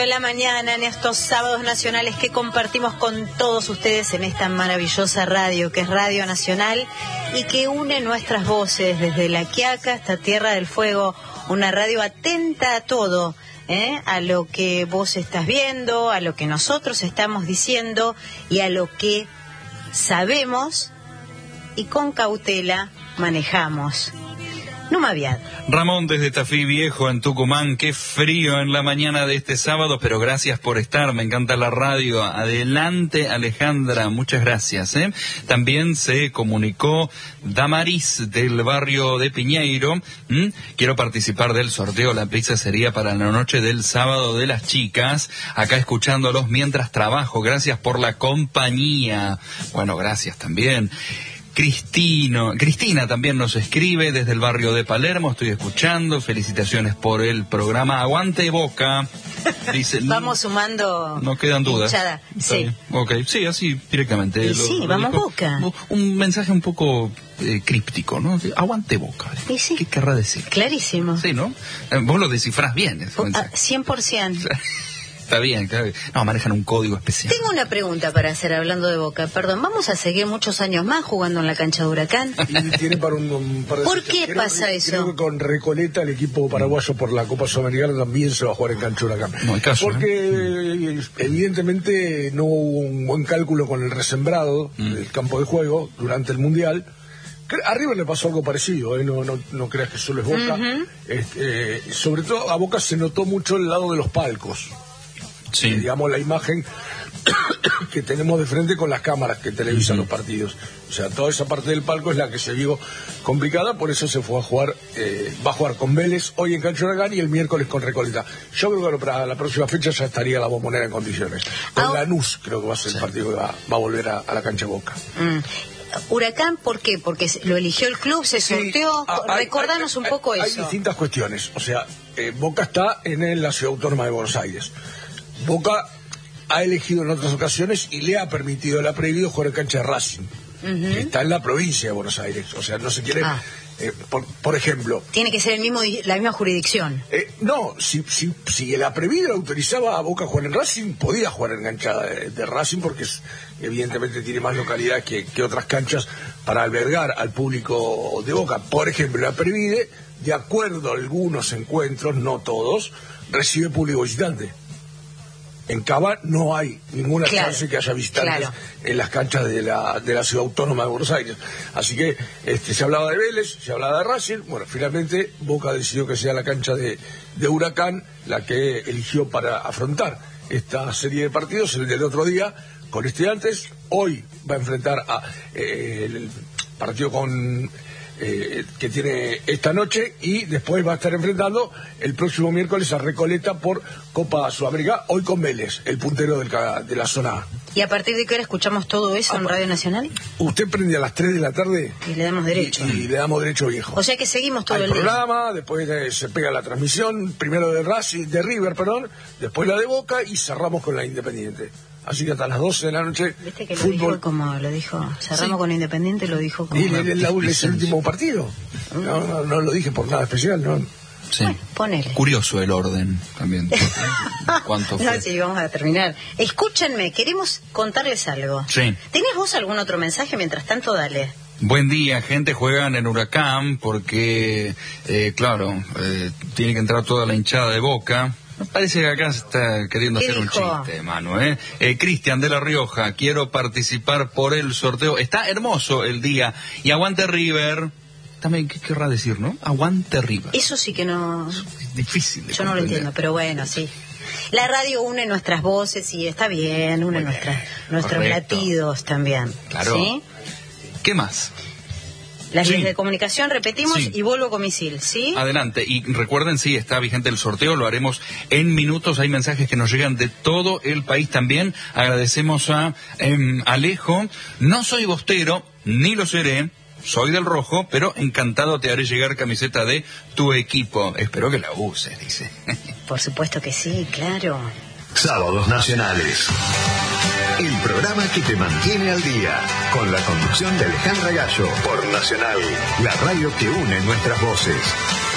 la mañana en estos sábados nacionales que compartimos con todos ustedes en esta maravillosa radio que es Radio Nacional y que une nuestras voces desde La Quiaca hasta Tierra del Fuego, una radio atenta a todo, a lo que vos estás viendo, a lo que nosotros estamos diciendo y a lo que sabemos y con cautela manejamos. Numa Viad. Ramón desde Tafí Viejo en Tucumán, qué frío en la mañana de este sábado, pero gracias por estar, me encanta la radio. Adelante Alejandra, muchas gracias. También se comunicó Damaris del barrio de Piñeiro. Quiero participar del sorteo, la pizza sería para la noche del sábado de las chicas, acá escuchándolos mientras trabajo, gracias por la compañía. Bueno, gracias también. Cristina también nos escribe desde el barrio de Palermo, estoy escuchando, felicitaciones por el programa, aguante Boca, dice. Vamos sumando. No quedan dudas. Sí. Okay. Sí, así directamente. Sí, vamos Boca. Un mensaje un poco críptico, ¿no? Aguante Boca. Sí. ¿Qué querrá decir? Clarísimo. Sí, ¿no? Vos lo descifrás bien. 100%. Está bien, claro. No, manejan un código especial. Tengo una pregunta para hacer hablando de Boca. Perdón, ¿vamos a seguir muchos años más jugando en la cancha de Huracán? Y tiene para un par de ¿Por qué pasa eso? Creo que con Recoleta el equipo paraguayo por la Copa Sudamericana también se va a jugar en cancha de Huracán. No hay caso, porque evidentemente no hubo un buen cálculo con el resembrado del campo de juego durante el Mundial. A River le pasó algo parecido, no creas que solo es Boca. Sobre todo a Boca se notó mucho el lado de los palcos. Sí. Digamos la imagen que tenemos de frente con las cámaras que televisan los partidos. O sea, toda esa parte del palco es la que se vio complicada, por eso se fue a jugar, va a jugar con Vélez hoy en cancha de Huracán y el miércoles con Recoleta. Yo creo que para la próxima fecha ya estaría la Bombonera en condiciones. Con Lanús creo que va a ser el partido que va a volver a la cancha de Boca. Huracán, ¿por qué? Porque lo eligió el club, se sorteó. Recordanos un poco eso. Hay distintas cuestiones. O sea, Boca está en la Ciudad Autónoma de Buenos Aires. Boca ha elegido en otras ocasiones y le ha permitido, le ha prohibido jugar en cancha de Racing, que está en la provincia de Buenos Aires. O sea, no se quiere... por ejemplo... Tiene que ser la misma jurisdicción. No, si la prohibida autorizaba a Boca a jugar en Racing, podía jugar en cancha de Racing porque evidentemente tiene más localidad que otras canchas para albergar al público de Boca. Por ejemplo, la prohibida, de acuerdo a algunos encuentros, no todos, recibe público visitante. En Cava no hay ninguna chance que haya visitantes en las canchas de la Ciudad Autónoma de Buenos Aires. Así que se hablaba de Vélez, se hablaba de Racing. Bueno, finalmente Boca decidió que sea la cancha de Huracán la que eligió para afrontar esta serie de partidos. El del otro día con Estudiantes, hoy va a enfrentar el partido que tiene esta noche y después va a estar enfrentando el próximo miércoles a Recoleta por Copa Sudamericana, hoy con Vélez, el puntero de la zona A. ¿Y a partir de qué hora escuchamos todo eso en Radio Nacional? Usted prende a las 3 de la tarde y le damos derecho. Y le damos derecho viejo. O sea que seguimos todo el programa, después se pega la transmisión, primero de River, después la de Boca y cerramos con la Independiente. Así que hasta las 12 de la noche. ¿Viste que fútbol? Lo dijo como lo dijo? Cerramos con Independiente, lo dijo como. Y es el último partido. No lo dije por nada especial, ¿no? Sí. Bueno, ponele. Curioso el orden también. ¿Cuánto fue? No, sí, vamos a terminar. Escúchenme, queremos contarles algo. Sí. ¿Tenés vos algún otro mensaje? Mientras tanto, dale. Buen día, gente, juegan en Huracán porque, tiene que entrar toda la hinchada de Boca. Me parece que acá se está queriendo hacer un chiste, Manu, Cristian de La Rioja, quiero participar por el sorteo. Está hermoso el día. Y aguante River. También, ¿qué querrá decir, no? Aguante River. Eso sí que no... Es difícil de Yo no lo entiendo, pero bueno, sí. La radio une nuestras voces y está bien, une nuestros latidos también. Claro. ¿Sí? ¿Qué más? Las líneas de comunicación, repetimos, sí. Y vuelvo con misil, ¿sí? Adelante, y recuerden, sí, está vigente el sorteo, lo haremos en minutos, hay mensajes que nos llegan de todo el país también, agradecemos a Alejo, no soy bostero, ni lo seré, soy del rojo, pero encantado te haré llegar camiseta de tu equipo, espero que la uses, dice. Por supuesto que sí, claro. Sábados Nacionales. El programa que te mantiene al día, con la conducción de Alejandra Gallo, por Nacional, la radio que une nuestras voces.